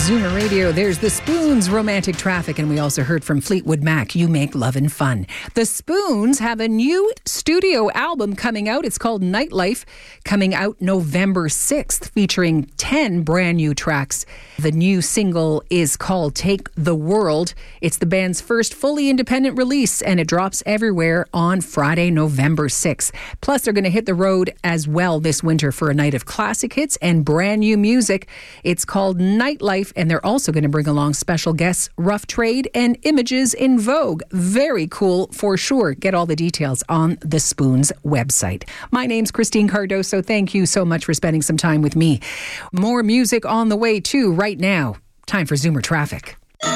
Zoomer Radio, there's the Spoons, Romantic Traffic, and we also heard from Fleetwood Mac, You Make Lovin' Fun. The Spoons have a new studio album coming out. It's called Nightlife, coming out November 6th, featuring 10 brand new tracks. The new single is called Take the World. It's the band's first fully independent release, and it drops everywhere on Friday, November 6th. Plus, they're going to hit the road as well this winter for a night of classic hits and brand new music. It's called Nightlife. And they're also going to bring along special guests, Rough Trade and Images in Vogue. Very cool for sure. Get all the details on the Spoons website. My name's Christine Cardoso. Thank you so much for spending some time with me. More music on the way too right now. Time for Zoomer Traffic.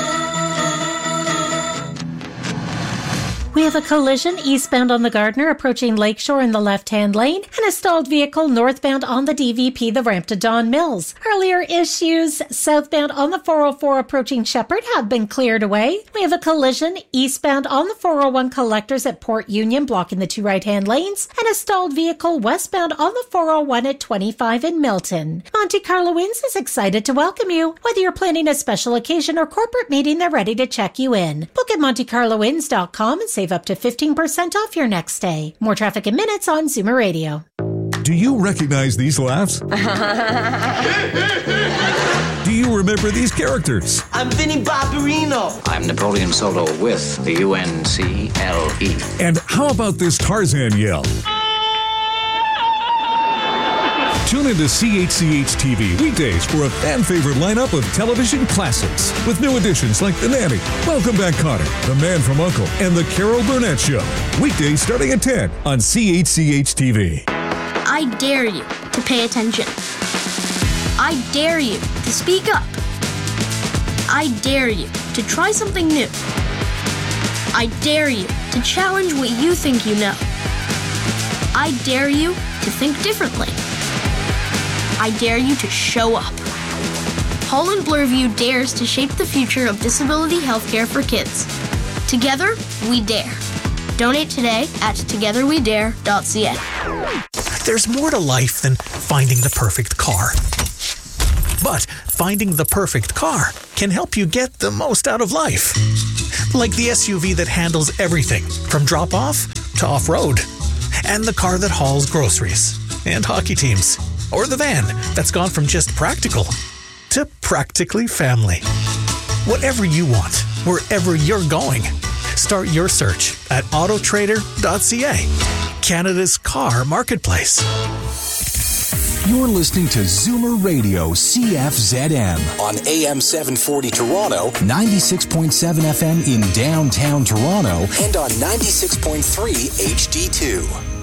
We have a collision eastbound on the Gardiner approaching Lakeshore in the left-hand lane and a stalled vehicle northbound on the DVP, the ramp to Don Mills. Earlier issues southbound on the 404 approaching Shepherd have been cleared away. We have a collision eastbound on the 401 collectors at Port Union blocking the two right-hand lanes and a stalled vehicle westbound on the 401 at 25 in Milton. Monte Carlo Inns is excited to welcome you. Whether you're planning a special occasion or corporate meeting, they're ready to check you in. Book at MonteCarloInns.com and save up to 15% off your next stay. More traffic in minutes on Zoomer Radio. Do you recognize these laughs? Do you remember these characters? I'm Vinnie Barbarino. I'm Napoleon Solo with the UNCLE. And how about this Tarzan yell? Tune into CHCH TV weekdays for a fan-favorite lineup of television classics with new additions like The Nanny, Welcome Back Kotter, The Man from U.N.C.L.E., and The Carol Burnett Show. Weekdays starting at 10 on CHCH TV. I dare you to pay attention. I dare you to speak up. I dare you to try something new. I dare you to challenge what you think you know. I dare you to think differently. I dare you to show up. Holland Bloorview dares to shape the future of disability healthcare for kids. Together, we dare. Donate today at togetherwedare.ca. There's more to life than finding the perfect car. But finding the perfect car can help you get the most out of life. Like the SUV that handles everything from drop-off to off-road. And the car that hauls groceries and hockey teams. Or the van that's gone from just practical to practically family. Whatever you want, wherever you're going, start your search at autotrader.ca, Canada's car marketplace. You're listening to Zoomer Radio CFZM on AM 740 Toronto, 96.7 FM in downtown Toronto, and on 96.3 HD2.